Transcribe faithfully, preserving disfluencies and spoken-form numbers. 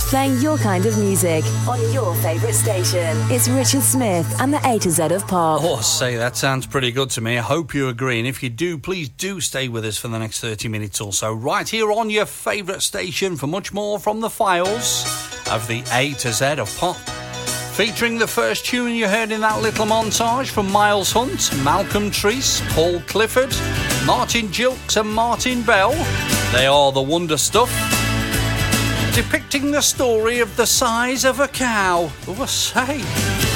playing your kind of music on your favourite station. It's Richard Smith and the A to Z of Pop. Oh, say, that sounds pretty good to me. I hope you agree. And if you do, please do stay with us for the next thirty minutes or so, right here on your favourite station for much more from the files of the A to Z of Pop. Featuring the first tune you heard in that little montage from Miles Hunt, Malcolm Treese, Paul Clifford, Martin Gilks and Martin Bell. They are the Wonder Stuff, depicting the story of the size of a cow. Oh, I say.